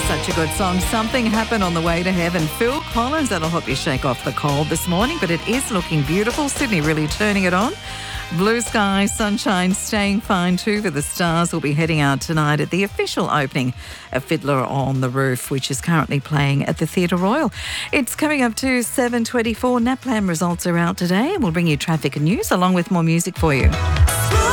Such a good song. Something happened on the way to heaven. Phil Collins, that'll help you shake off the cold this morning, but it is looking beautiful. Sydney really turning it on. Blue sky, sunshine, staying fine too for the Stars. Will be heading out tonight at the official opening of Fiddler on the Roof, which is currently playing at the Theatre Royal. It's coming up to 7:24. NAPLAN results are out today, and we'll bring you traffic and news along with more music for you.